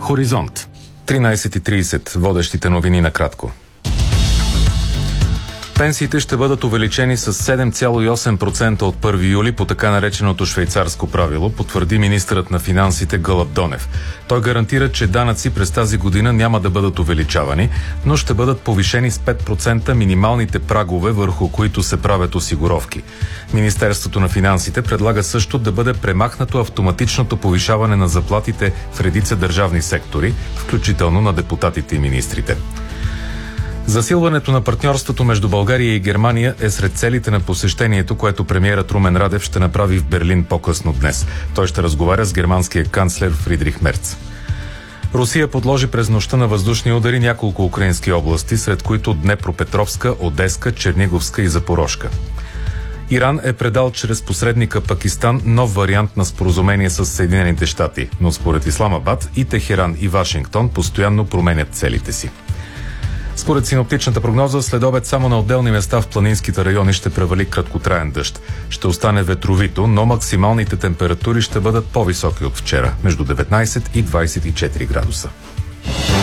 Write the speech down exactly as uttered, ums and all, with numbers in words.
Хоризонт. тринайсет и трийсет. Водещите новини накратко. Пенсиите ще бъдат увеличени с седем цяло и осем процента от първи юли по така нареченото швейцарско правило, потвърди министърът на финансите Гълъб Донев. Той гарантира, че данъци през тази година няма да бъдат увеличавани, но ще бъдат повишени с пет процента минималните прагове, върху които се правят осигуровки. Министерството на финансите предлага също да бъде премахнато автоматичното повишаване на заплатите в редица държавни сектори, включително на депутатите и министрите. Засилването на партньорството между България и Германия е сред целите на посещението, което премиерът Румен Радев ще направи в Берлин по-късно днес. Той ще разговаря с германския канцлер Фридрих Мерц. Русия подложи през нощта на въздушни удари няколко украински области, сред които Днепропетровска, Одеска, Черниговска и Запорожка. Иран е предал чрез посредника Пакистан нов вариант на споразумение с Съединените щати, но според Исламабад и Техеран и Вашингтон постоянно променят целите си. Според синоптичната прогноза, след обед само на отделни места в планинските райони ще превали краткотраен дъжд. Ще остане ветровито, но максималните температури ще бъдат по-високи от вчера, между деветнайсет и двайсет и четири градуса.